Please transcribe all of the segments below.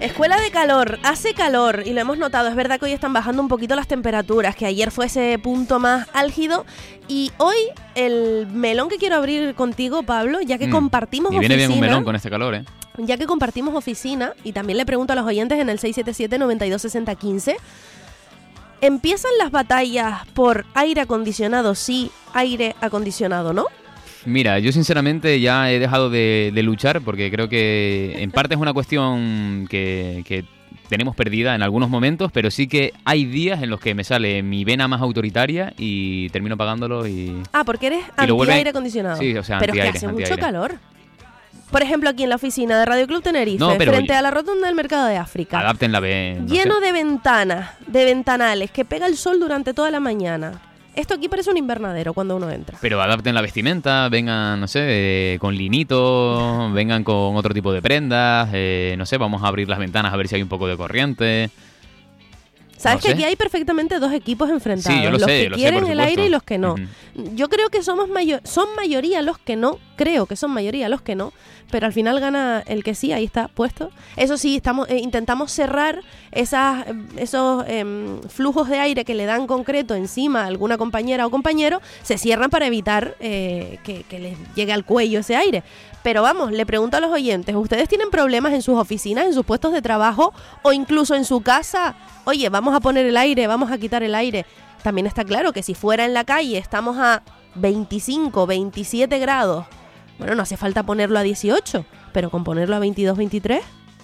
Escuela de calor, hace calor y lo hemos notado, es verdad que hoy están bajando un poquito las temperaturas, que ayer fue ese punto más álgido y hoy el melón que quiero abrir contigo, Pablo, ya que compartimos oficina. Y viene bien un melón con este calor, ¿eh? Ya que compartimos oficina y también le pregunto a los oyentes en el 677-926015, ¿empiezan las batallas por aire acondicionado sí, aire acondicionado no? Mira, yo sinceramente ya he dejado de luchar porque creo que en parte es una cuestión que tenemos perdida en algunos momentos, pero sí que hay días en los que me sale mi vena más autoritaria y termino pagándolo y... Ah, porque eres anti-aire acondicionado. Sí, o sea, pero anti-aire. Pero es que hace mucho calor. Por ejemplo, aquí en la oficina de Radio Club Tenerife, frente a la rotonda del Mercado de África. Adáptenla lleno de ventanas, de ventanales, que pega el sol durante toda la mañana. Esto aquí parece un invernadero cuando uno entra. Pero adapten la vestimenta, vengan, no sé, con linito, vengan con otro tipo de prendas, no sé, vamos a abrir las ventanas a ver si hay un poco de corriente. ¿Sabes que aquí hay perfectamente dos equipos enfrentados? Sí, yo lo los sé, que quieren el aire y los que no. Uh-huh. Yo creo que son mayoría los que no, pero al final gana el que sí, ahí está puesto. Eso sí, intentamos cerrar esos flujos de aire que le dan concreto encima a alguna compañera o compañero, se cierran para evitar que les llegue al cuello ese aire. Pero vamos, le pregunto a los oyentes, ¿ustedes tienen problemas en sus oficinas, en sus puestos de trabajo o incluso en su casa? Oye, vamos a poner el aire, vamos a quitar el aire. También está claro que si fuera en la calle estamos a 25, 27 grados, bueno, no hace falta ponerlo a 18, pero con ponerlo a 22, 23...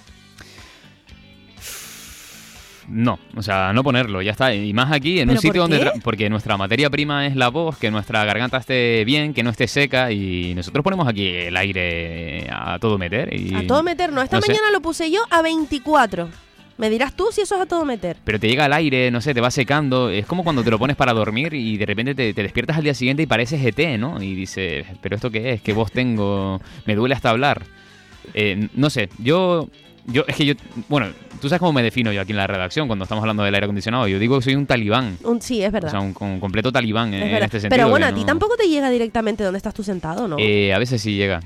No, o sea, no ponerlo, ya está. Y más aquí, en un sitio donde... Porque nuestra materia prima es la voz, que nuestra garganta esté bien, que no esté seca, y nosotros ponemos aquí el aire a todo meter. Y... A todo meter, no. Esta mañana lo puse yo a 24. Me dirás tú si eso es a todo meter. Pero te llega el aire, no sé, te va secando. Es como cuando te lo pones para dormir y de repente te despiertas al día siguiente y pareces ET, ¿no? Y dices, ¿pero esto qué es? ¿Qué voz tengo? Me duele hasta hablar. No sé, bueno, tú sabes cómo me defino yo aquí en la redacción cuando estamos hablando del aire acondicionado. Yo digo que soy un talibán. Sí, es verdad. O sea, un completo talibán en este sentido. Pero bueno, a ti tampoco te llega directamente donde estás tú sentado, ¿no? A veces sí llega.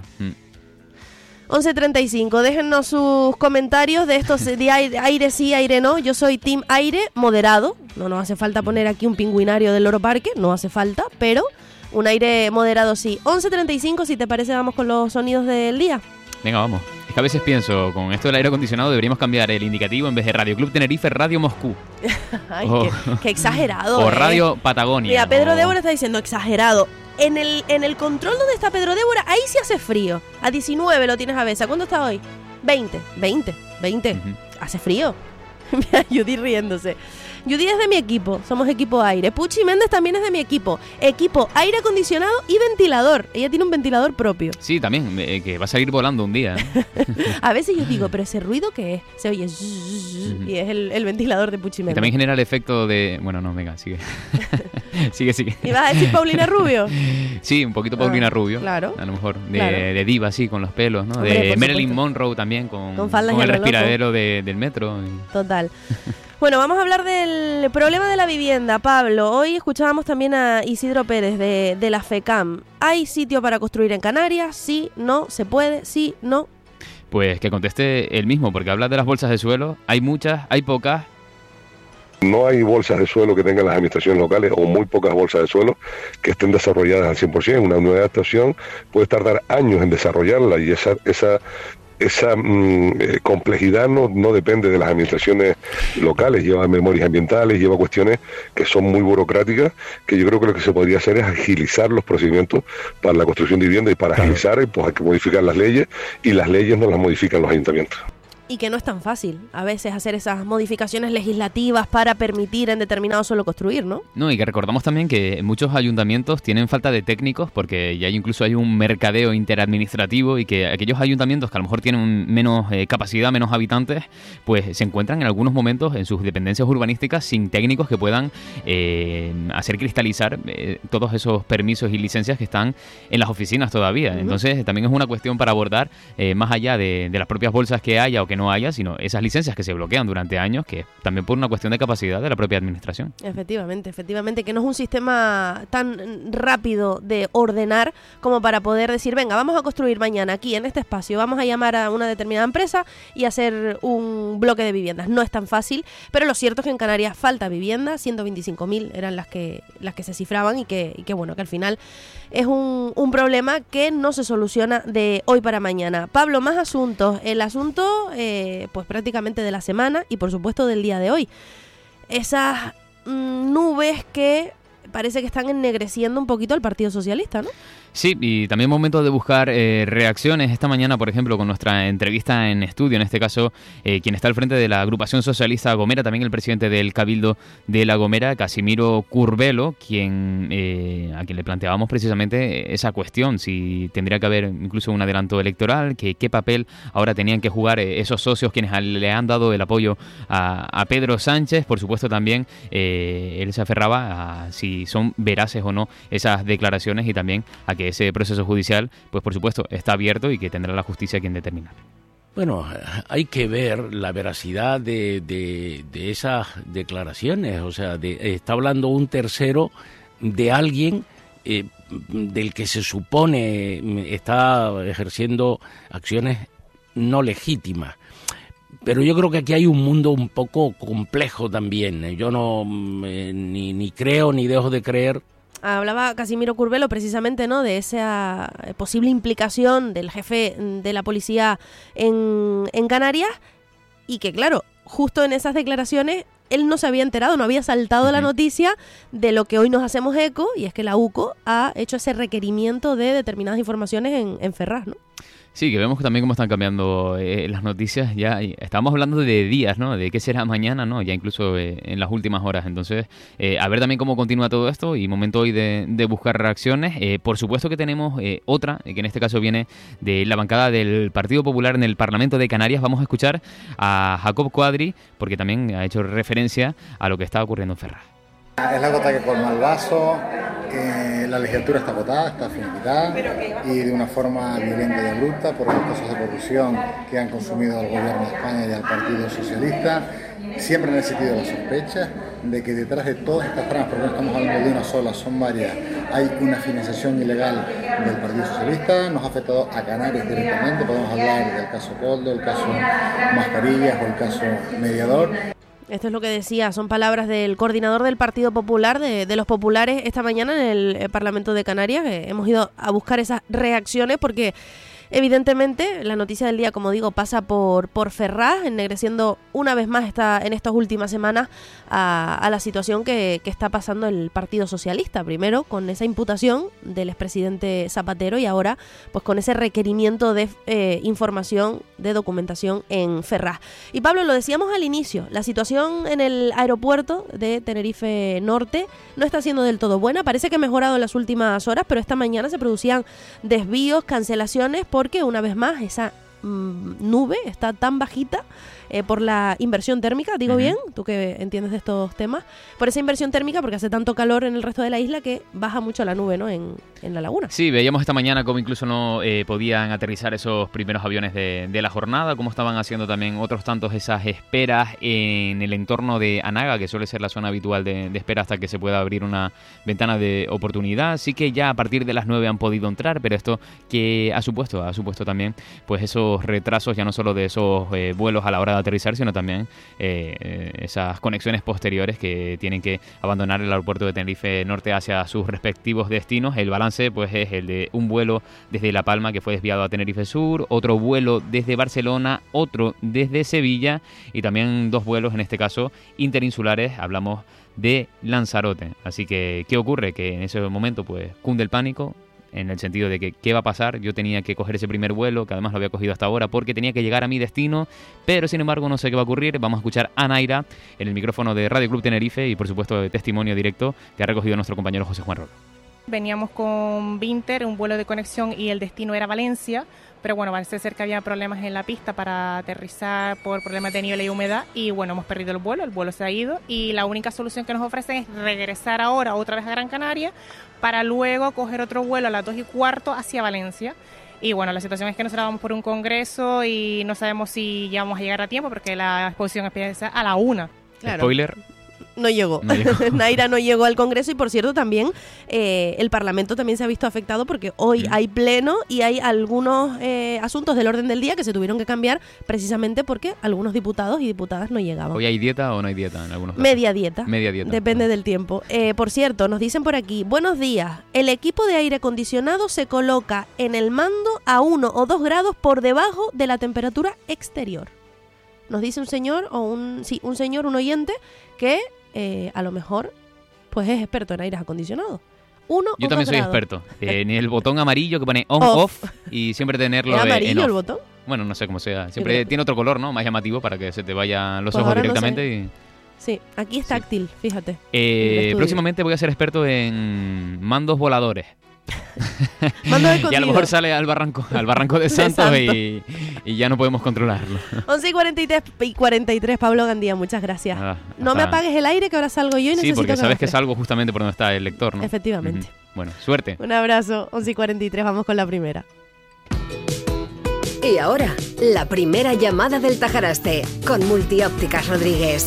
11:35, déjennos sus comentarios de estos de aire sí, aire no. Yo soy team aire moderado. No nos hace falta poner aquí un pingüinario del Loro Parque, no hace falta, pero un aire moderado sí. 11:35, si te parece, vamos con los sonidos del día. Venga, vamos. Es que a veces pienso, con esto del aire acondicionado deberíamos cambiar el indicativo, en vez de Radio Club Tenerife, Radio Moscú. Ay, qué exagerado. O Radio Patagonia. Mira, Pedro Débora está diciendo exagerado. En el control donde está Pedro Débora, ahí sí hace frío. A 19 lo tienes a veces. ¿Cuándo está hoy? 20. Uh-huh. Hace frío. Mira, Judy riéndose. Judy es de mi equipo, somos equipo aire. Puchi Méndez también es de mi equipo. Equipo aire acondicionado y ventilador. Ella tiene un ventilador propio. Sí, también, que va a salir volando un día. A veces yo digo, pero ese ruido ¿qué es? Se oye y es el ventilador de Puchi Méndez. Y también genera el efecto de... Bueno, no, venga, sigue. sigue. ¿Y vas a decir Paulina Rubio? Sí, un poquito Paulina Rubio. Claro. A lo mejor de diva, así, con los pelos, ¿no? Hombre, de Marilyn Monroe también, con el respiradero del metro. Total. Bueno, vamos a hablar del problema de la vivienda, Pablo. Hoy escuchábamos también a Isidro Pérez de la FECAM. ¿Hay sitio para construir en Canarias? Sí, no, se puede, sí, no. Pues que conteste él mismo, porque habla de las bolsas de suelo. Hay muchas, hay pocas. No hay bolsas de suelo que tengan las administraciones locales o muy pocas bolsas de suelo que estén desarrolladas al 100%. Una nueva adaptación puede tardar años en desarrollarla y esa complejidad no depende de las administraciones locales, lleva memorias ambientales, lleva cuestiones que son muy burocráticas, que yo creo que lo que se podría hacer es agilizar los procedimientos para la construcción de vivienda y para agilizar, pues hay que modificar las leyes y las leyes no las modifican los ayuntamientos. Y que no es tan fácil a veces hacer esas modificaciones legislativas para permitir en determinado suelo construir, ¿no? No, y que recordamos también que muchos ayuntamientos tienen falta de técnicos porque ya incluso hay un mercadeo interadministrativo y que aquellos ayuntamientos que a lo mejor tienen menos capacidad, menos habitantes, pues se encuentran en algunos momentos en sus dependencias urbanísticas sin técnicos que puedan hacer cristalizar todos esos permisos y licencias que están en las oficinas todavía. Uh-huh. Entonces también es una cuestión para abordar más allá de las propias bolsas que haya o que porque no haya, sino esas licencias que se bloquean durante años, que es también por una cuestión de capacidad de la propia administración. Efectivamente, que no es un sistema tan rápido de ordenar como para poder decir, venga, vamos a construir mañana aquí en este espacio, vamos a llamar a una determinada empresa y hacer un bloque de viviendas. No es tan fácil, pero lo cierto es que en Canarias falta vivienda, 125.000 eran las que se cifraban y que bueno, que al final es un problema que no se soluciona de hoy para mañana. Pablo, más asuntos. El asunto, pues prácticamente de la semana y por supuesto del día de hoy. Esas nubes que parece que están ennegreciendo un poquito al Partido Socialista, ¿no? Sí, y también momento de buscar reacciones. Esta mañana, por ejemplo, con nuestra entrevista en estudio, en este caso, quien está al frente de la agrupación socialista Gomera, también el presidente del Cabildo de La Gomera, Casimiro Curbelo, a quien le planteábamos precisamente esa cuestión, si tendría que haber incluso un adelanto electoral, qué papel ahora tenían que jugar esos socios quienes le han dado el apoyo a Pedro Sánchez. Por supuesto también él se aferraba a si son veraces o no esas declaraciones y también a que ese proceso judicial, pues por supuesto, está abierto y que tendrá la justicia quien determinar. Bueno, hay que ver la veracidad de esas declaraciones. O sea, está hablando un tercero de alguien del que se supone está ejerciendo acciones no legítimas. Pero yo creo que aquí hay un mundo un poco complejo también. Yo no ni creo ni dejo de creer. Hablaba Casimiro Curbelo precisamente, ¿no?, de esa posible implicación del jefe de la policía en Canarias y que, claro, justo en esas declaraciones él no se había enterado, no había saltado la noticia de lo que hoy nos hacemos eco, y es que la UCO ha hecho ese requerimiento de determinadas informaciones en Ferraz, ¿no? Sí, que vemos también cómo están cambiando las noticias. Ya estamos hablando de días, ¿no? De qué será mañana, ¿no? Ya incluso en las últimas horas. Entonces, a ver también cómo continúa todo esto y momento hoy de buscar reacciones. Por supuesto que tenemos otra, que en este caso viene de la bancada del Partido Popular en el Parlamento de Canarias. Vamos a escuchar a Jacob Cuadri, porque también ha hecho referencia a lo que está ocurriendo en Ferraz. Es la gota que colma el vaso, la legislatura está agotada, está finiquitada y de una forma violenta y abrupta por los casos de corrupción que han consumido al gobierno de España y al Partido Socialista, siempre en el sentido de la sospecha de que detrás de todas estas tramas, porque no estamos hablando de una sola, son varias, hay una financiación ilegal del Partido Socialista. Nos ha afectado a Canarias directamente, podemos hablar del caso Coldo, el caso Mascarillas o el caso Mediador. Esto es lo que decía, son palabras del coordinador del Partido Popular, de los populares, esta mañana en el Parlamento de Canarias. Hemos ido a buscar esas reacciones porque evidentemente la noticia del día, como digo, pasa por Ferraz, ennegreciendo una vez más en estas últimas semanas a la situación que está pasando el Partido Socialista. Primero con esa imputación del expresidente Zapatero y ahora pues con ese requerimiento de información, de documentación en Ferraz. Y Pablo, lo decíamos al inicio, la situación en el aeropuerto de Tenerife Norte no está siendo del todo buena. Parece que ha mejorado en las últimas horas, pero esta mañana se producían desvíos, cancelaciones, porque una vez más esa nube está tan bajita por la inversión térmica, digo bien, tú que entiendes de estos temas, por esa inversión térmica, porque hace tanto calor en el resto de la isla que baja mucho la nube, ¿no?, en la laguna. Sí, veíamos esta mañana cómo incluso no podían aterrizar esos primeros aviones de la jornada, cómo estaban haciendo también otros tantos esas esperas en el entorno de Anaga, que suele ser la zona habitual de espera hasta que se pueda abrir una ventana de oportunidad. Sí que ya a partir de las 9 han podido entrar, pero esto que ha supuesto también pues esos retrasos, ya no solo de esos vuelos a la hora de aterrizar, sino también esas conexiones posteriores que tienen que abandonar el aeropuerto de Tenerife Norte hacia sus respectivos destinos. El balance pues es el de un vuelo desde La Palma que fue desviado a Tenerife Sur, otro vuelo desde Barcelona, otro desde Sevilla y también 2 vuelos, en este caso interinsulares, hablamos de Lanzarote. Así que, ¿qué ocurre? Que en ese momento pues cunde el pánico, en el sentido de que ¿qué va a pasar? Yo tenía que coger ese primer vuelo, que además lo había cogido hasta ahora, porque tenía que llegar a mi destino, pero sin embargo no sé qué va a ocurrir. Vamos a escuchar a Naira en el micrófono de Radio Club Tenerife y por supuesto de testimonio directo que ha recogido nuestro compañero José Juan Rolo. Veníamos con Vinter, un vuelo de conexión, y el destino era Valencia, pero bueno, parece ser que había problemas en la pista para aterrizar por problemas de nieve y humedad y bueno, hemos perdido el vuelo se ha ido y la única solución que nos ofrecen es regresar ahora otra vez a Gran Canaria para luego coger otro vuelo a las 2:15 hacia Valencia. Y bueno, la situación es que nosotros vamos por un congreso y no sabemos si ya vamos a llegar a tiempo porque la exposición empieza a la 1. Claro. Spoiler. No llegó. Naira no llegó al Congreso y, por cierto, también el Parlamento también se ha visto afectado porque hoy hay pleno y hay algunos asuntos del orden del día que se tuvieron que cambiar precisamente porque algunos diputados y diputadas no llegaban. ¿Hoy hay dieta o no hay dieta en algunos casos? Media dieta. Media dieta. Depende del tiempo. Por cierto, nos dicen por aquí, buenos días, el equipo de aire acondicionado se coloca en el mando a 1 o 2 grados por debajo de la temperatura exterior. Nos dice un señor, un oyente, que a lo mejor pues es experto en aires acondicionados. Yo también soy experto. Ni el botón amarillo que pone on-off y siempre tenerlo ¿Es amarillo en off. el botón? Bueno, no sé cómo sea. Siempre tiene otro color, ¿no? Más llamativo para que se te vayan los Pues ojos ahora directamente. no sé. Sí, aquí es táctil, fíjate. Próximamente voy a ser experto en mandos voladores. Mando de y a lo mejor sale al barranco de Santos y ya no podemos controlarlo. 11:43, Pablo Gandía, muchas gracias. No me apagues el aire que ahora salgo yo y necesito. Sí, porque sabes que café. salgo justamente por donde está el lector, ¿no? Efectivamente. Bueno, suerte. Un abrazo, 11:43, vamos con la primera. Y ahora, la primera llamada del Tajaraste, con Multiópticas Rodríguez.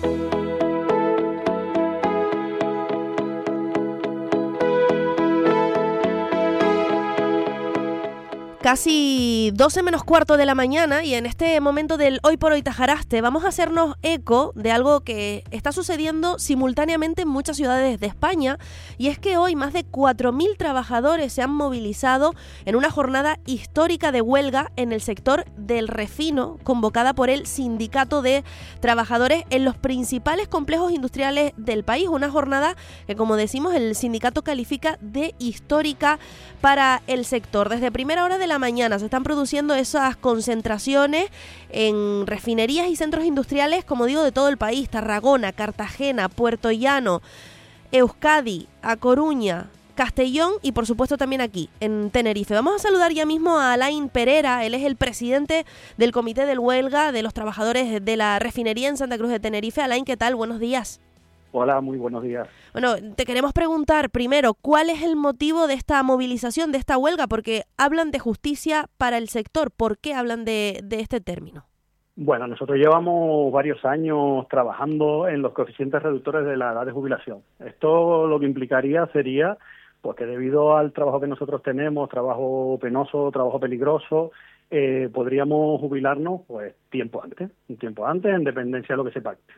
Casi 12 menos cuarto de la mañana y en este momento del Hoy por Hoy Tajaraste vamos a hacernos eco de algo que está sucediendo simultáneamente en muchas ciudades de España, y es que hoy más de 4.000 trabajadores se han movilizado en una jornada histórica de huelga en el sector del refino convocada por el Sindicato de Trabajadores en los principales complejos industriales del país, una jornada que, como decimos, el sindicato califica de histórica para el sector. Desde primera hora de la mañana se están produciendo esas concentraciones en refinerías y centros industriales, como digo, de todo el país: Tarragona, Cartagena, Puerto Llano, Euskadi, A Coruña, Castellón y por supuesto también aquí en Tenerife. Vamos a saludar ya mismo a Alain Pereira. Él es el presidente del Comité de Huelga de los Trabajadores de la Refinería en Santa Cruz de Tenerife. Alain, ¿qué tal? Buenos días. Hola, muy buenos días. Bueno, te queremos preguntar primero, ¿cuál es el motivo de esta movilización, de esta huelga? Porque hablan de justicia para el sector. ¿Por qué hablan de este término? Bueno, nosotros llevamos varios años trabajando en los coeficientes reductores de la edad de jubilación. Esto lo que implicaría sería pues que debido al trabajo que nosotros tenemos, trabajo penoso, trabajo peligroso, podríamos jubilarnos pues un tiempo antes, en dependencia de lo que se pacte.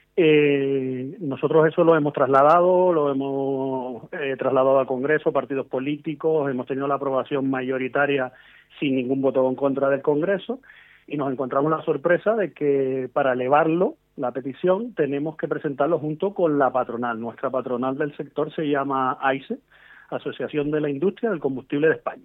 Nosotros eso lo hemos trasladado al Congreso, partidos políticos, hemos tenido la aprobación mayoritaria sin ningún voto en contra del Congreso, y nos encontramos la sorpresa de que para elevarlo, la petición, tenemos que presentarlo junto con la patronal. Nuestra patronal del sector se llama AISE, Asociación de la Industria del Combustible de España.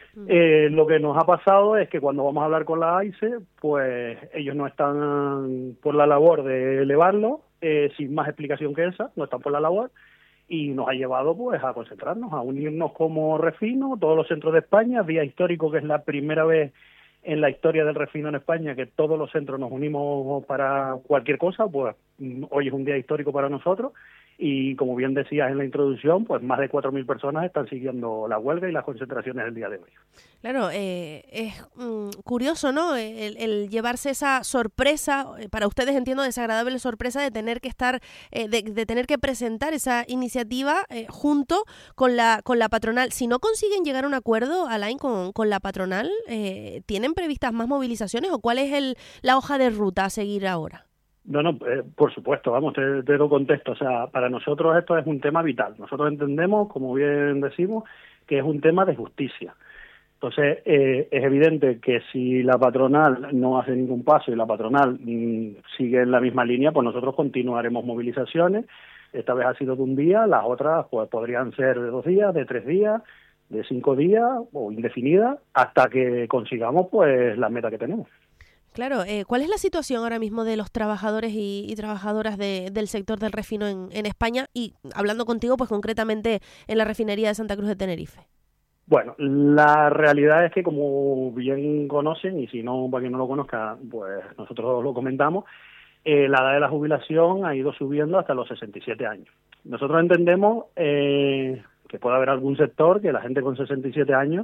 Lo que nos ha pasado es que cuando vamos a hablar con la AISE, pues ellos no están por la labor de elevarlo, sin más explicación que esa, no están por la labor, y nos ha llevado pues a concentrarnos, a unirnos como refino, todos los centros de España, día histórico que es la primera vez en la historia del refino en España que todos los centros nos unimos para cualquier cosa. Pues hoy es un día histórico para nosotros. Y como bien decías en la introducción, pues más de 4.000 personas están siguiendo la huelga y las concentraciones del día de hoy. Claro, es curioso, ¿no? El llevarse esa sorpresa, para ustedes entiendo desagradable sorpresa de tener que estar, de tener que presentar esa iniciativa junto con la patronal. Si no consiguen llegar a un acuerdo, Alain, con la patronal, ¿tienen previstas más movilizaciones o cuál es la hoja de ruta a seguir ahora? No, por supuesto, vamos, te lo contesto. O sea, para nosotros esto es un tema vital. Nosotros entendemos, como bien decimos, que es un tema de justicia. Entonces, es evidente que si la patronal no hace ningún paso y la patronal sigue en la misma línea, pues nosotros continuaremos movilizaciones. Esta vez ha sido de un día, las otras pues podrían ser de 2 días, de 3 días, de 5 días o indefinidas, hasta que consigamos pues la meta que tenemos. Claro, ¿cuál es la situación ahora mismo de los trabajadores y trabajadoras del sector del refino en España? Y hablando contigo, pues concretamente en la refinería de Santa Cruz de Tenerife. Bueno, la realidad es que, como bien conocen, y si no, para quien no lo conozca, pues nosotros lo comentamos, la edad de la jubilación ha ido subiendo hasta los 67 años. Nosotros entendemos que puede haber algún sector que la gente con 67 años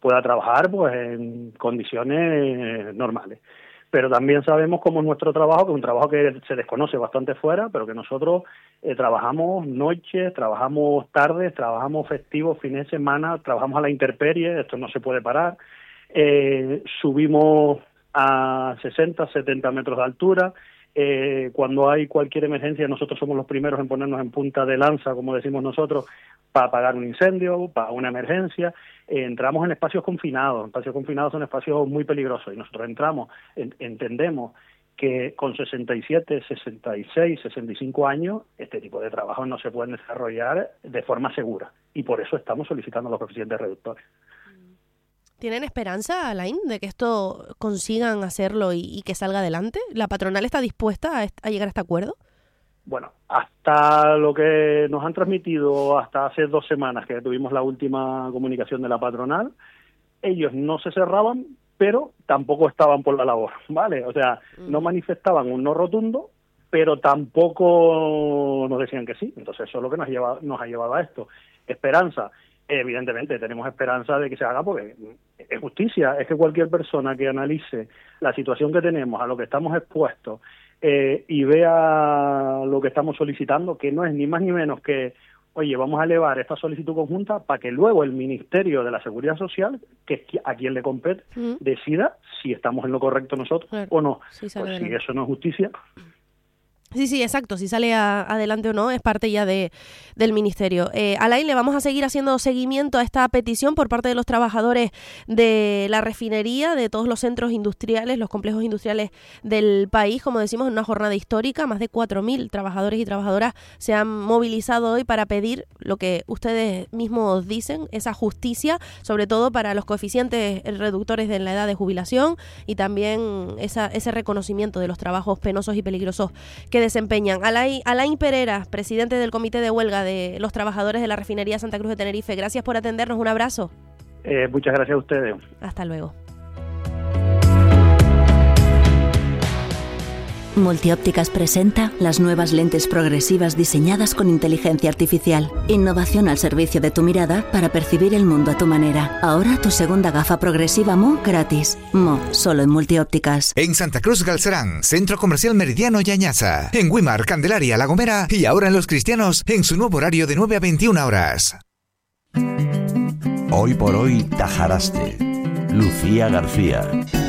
pueda trabajar pues en condiciones normales. Pero también sabemos cómo es nuestro trabajo, que es un trabajo que se desconoce bastante fuera, pero que nosotros trabajamos noches, trabajamos tardes, trabajamos festivos, fines de semana, trabajamos a la intemperie, esto no se puede parar. Subimos a 60, 70 metros de altura. Cuando hay cualquier emergencia, nosotros somos los primeros en ponernos en punta de lanza, como decimos nosotros, para apagar un incendio, para una emergencia. Entramos en espacios confinados. Espacios confinados son espacios muy peligrosos y nosotros entramos, entendemos que con 67, 66, 65 años este tipo de trabajos no se pueden desarrollar de forma segura y por eso estamos solicitando los coeficientes reductores. ¿Tienen esperanza, Alain, de que esto consigan hacerlo y que salga adelante? ¿La patronal está dispuesta a llegar a este acuerdo? Bueno, hasta lo que nos han transmitido hasta hace 2 semanas que tuvimos la última comunicación de la patronal, ellos no se cerraban, pero tampoco estaban por la labor, ¿vale? O sea, no manifestaban un no rotundo, pero tampoco nos decían que sí. Entonces eso es lo que nos ha llevado a esto. Esperanza. Evidentemente tenemos esperanza de que se haga porque es justicia, es que cualquier persona que analice la situación que tenemos, a lo que estamos expuestos y vea lo que estamos solicitando, que no es ni más ni menos que, oye, vamos a elevar esta solicitud conjunta para que luego el Ministerio de la Seguridad Social, que es a quien le compete, decida si estamos en lo correcto nosotros o no. Sí, pues si eso no es justicia... Sí, exacto. Si sale adelante o no es parte ya del Ministerio. Alain, le vamos a seguir haciendo seguimiento a esta petición por parte de los trabajadores de la refinería, de todos los centros industriales, los complejos industriales del país. Como decimos, en una jornada histórica, más de 4.000 trabajadores y trabajadoras se han movilizado hoy para pedir lo que ustedes mismos dicen, esa justicia, sobre todo para los coeficientes reductores de la edad de jubilación y también ese reconocimiento de los trabajos penosos y peligrosos que desempeñan. Alain Pereira, presidente del Comité de Huelga de los Trabajadores de la Refinería Santa Cruz de Tenerife. Gracias por atendernos. Un abrazo. Muchas gracias a ustedes. Hasta luego. Multiópticas presenta las nuevas lentes progresivas diseñadas con inteligencia artificial. Innovación al servicio de tu mirada para percibir el mundo a tu manera. Ahora tu segunda gafa progresiva Mo gratis. Mo, solo en Multiópticas. En Santa Cruz Galcerán, Centro Comercial Meridiano y Añaza. En Güímar, Candelaria, La Gomera y ahora en Los Cristianos en su nuevo horario de 9 a 21 horas. Hoy por hoy, Tajaraste. Lucía García.